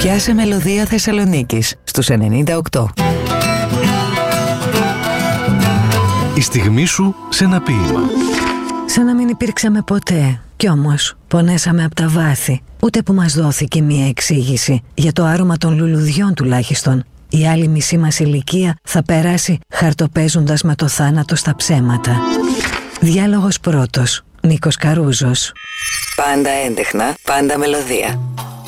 Πιάσε μελωδία Θεσσαλονίκης στους 98. Η στιγμή σου σε ένα ποίημα. Σαν να μην υπήρξαμε ποτέ. Κι όμως πονέσαμε από τα βάθη. Ούτε που μας δόθηκε μία εξήγηση. Για το άρωμα των λουλουδιών τουλάχιστον. Η άλλη μισή μας ηλικία θα περάσει χαρτοπαίζοντας με το θάνατο στα ψέματα. Διάλογος πρώτος. Νίκος Καρούζος. Πάντα έντεχνα, πάντα μελωδία.